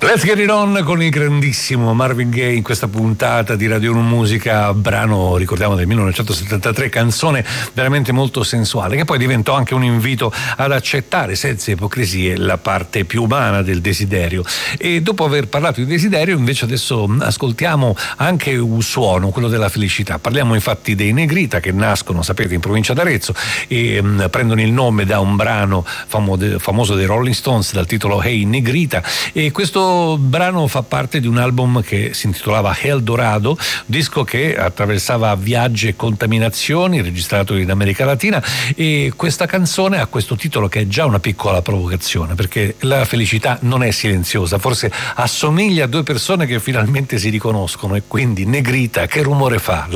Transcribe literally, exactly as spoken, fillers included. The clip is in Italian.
Let's Get It On con il grandissimo Marvin Gaye in questa puntata di Radio uno Musica, brano, ricordiamo, del millenovecentosettantatré, canzone veramente molto sensuale, che poi diventò anche un invito ad accettare senza ipocrisie la parte più umana del desiderio. E dopo aver parlato di desiderio, invece adesso ascoltiamo anche un suono, quello della felicità. Parliamo infatti dei Negrita, che nascono, sapete, in provincia d'Arezzo e mh, prendono il nome da un brano famo- famoso dei Rolling Stones dal titolo Hey Negrita, e questo brano fa parte di un album che si intitolava Eldorado, disco che attraversava viaggi e contaminazioni, registrato in America Latina, e questa canzone ha questo titolo che è già una piccola provocazione, perché la felicità non è silenziosa, forse assomiglia a due persone che finalmente si riconoscono, e quindi Negrita, che rumore fa?